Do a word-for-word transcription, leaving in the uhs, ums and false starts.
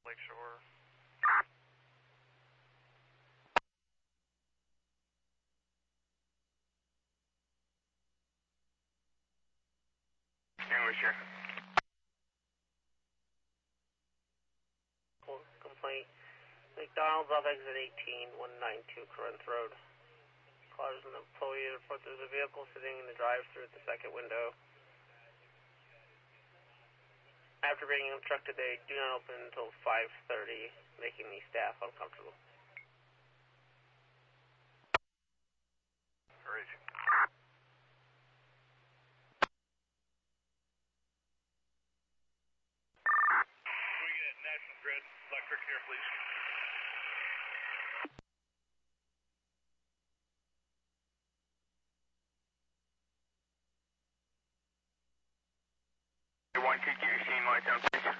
Lakeshore. Extinguisher. Complaint. McDonald's off exit eighteen, one ninety-two Corinth Road. Callers and employee report there's a vehicle sitting in the drive-thru at the second window. After being instructed they do not open until five thirty, making the staff uncomfortable. Great. Can we get National Grid Electric here, please? one, could you get your scene lights on, please?